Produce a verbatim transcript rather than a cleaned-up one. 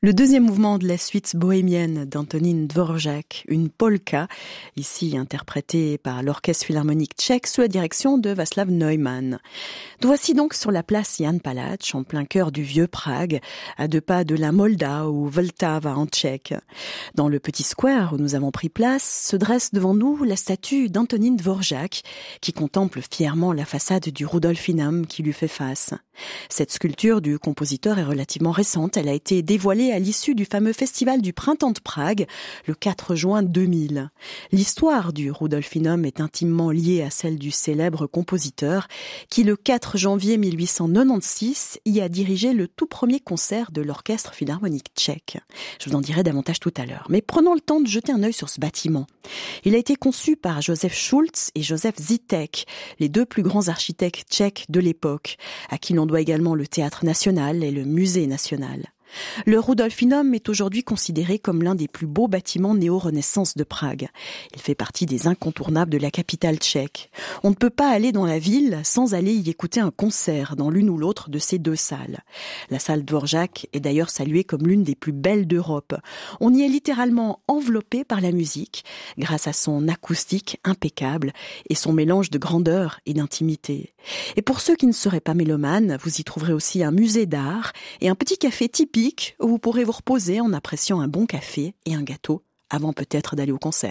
Le deuxième mouvement de la suite bohémienne d'Antonín Dvořák, une polka, ici interprétée par l'Orchestre Philharmonique tchèque sous la direction de Václav Neumann. Nous voici donc sur la place Jan Palach, en plein cœur du vieux Prague, à deux pas de la Moldau ou Vltava en tchèque. Dans le petit square où nous avons pris place, se dresse devant nous la statue d'Antonín Dvořák, qui contemple fièrement la façade du Rudolfinum qui lui fait face. Cette sculpture du compositeur est relativement récente, elle a été dévoilée à l'issue du fameux festival du printemps de Prague, le quatre juin deux mille. L'histoire du Rudolfinum est intimement liée à celle du célèbre compositeur qui, le quatre janvier mille huit cent quatre-vingt-seize, y a dirigé le tout premier concert de l'Orchestre Philharmonique tchèque. Je vous en dirai davantage tout à l'heure. Mais prenons le temps de jeter un œil sur ce bâtiment. Il a été conçu par Josef Schulz et Josef Zítek, les deux plus grands architectes tchèques de l'époque, à qui l'on doit également le Théâtre national et le Musée national. Le Rudolfinum est aujourd'hui considéré comme l'un des plus beaux bâtiments néo-renaissance de Prague. Il fait partie des incontournables de la capitale tchèque. On ne peut pas aller dans la ville sans aller y écouter un concert dans l'une ou l'autre de ces deux salles. La salle Dvořák est d'ailleurs saluée comme l'une des plus belles d'Europe. On y est littéralement enveloppé par la musique, grâce à son acoustique impeccable et son mélange de grandeur et d'intimité. Et pour ceux qui ne seraient pas mélomanes, vous y trouverez aussi un musée d'art et un petit café typique où vous pourrez vous reposer en appréciant un bon café et un gâteau avant peut-être d'aller au concert.